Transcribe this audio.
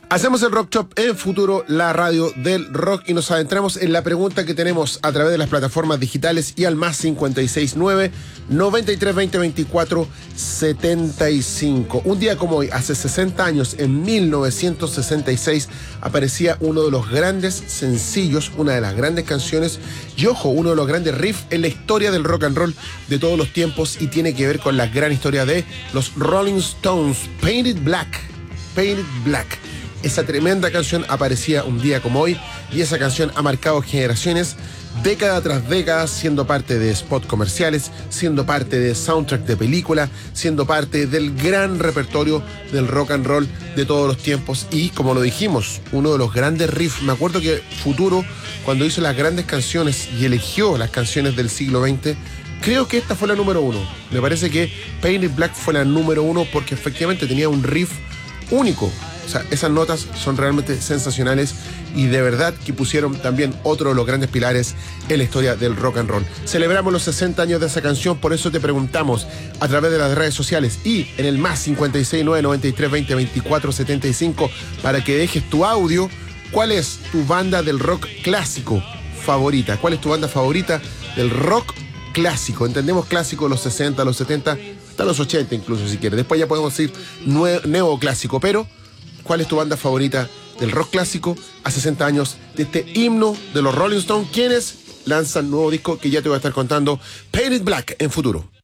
Hacemos el Rock Shop en Futuro, la radio del rock, y nos adentramos en la pregunta que tenemos a través de las plataformas digitales y al más 569-9320-2475. Un día como hoy, hace 60 años, en 1966, aparecía uno de los grandes sencillos, una de las grandes canciones y, ojo, uno de los grandes riffs en la historia del rock and roll de todos los tiempos, y tiene que ver con la gran historia de los Rolling Stones, Painted Black. Painted Black. Esa tremenda canción aparecía un día como hoy, y esa canción ha marcado generaciones, década tras década, siendo parte de spots comerciales, siendo parte de soundtrack de película, siendo parte del gran repertorio del rock and roll de todos los tiempos. Y como lo dijimos, uno de los grandes riffs. Me acuerdo que Futuro, cuando hizo las grandes canciones y eligió las canciones del siglo XX, creo que esta fue la número uno. Me parece que Painted Black fue la número uno porque efectivamente tenía un riff único. O sea, esas notas son realmente sensacionales, y de verdad que pusieron también otro de los grandes pilares en la historia del rock and roll. Celebramos los 60 años de esa canción, por eso te preguntamos a través de las redes sociales y en el más 569-9320-2475 para que dejes tu audio. ¿Cuál es tu banda del rock clásico favorita? ¿Cuál es tu banda favorita del rock clásico? Entendemos clásico los 60, los 70, hasta los 80 incluso, si quieres. Después ya podemos decir neoclásico, pero ¿cuál es tu banda favorita del rock clásico a 60 años de este himno de los Rolling Stones, quienes lanzan nuevo disco que ya te voy a estar contando? Painted Black en Futuro.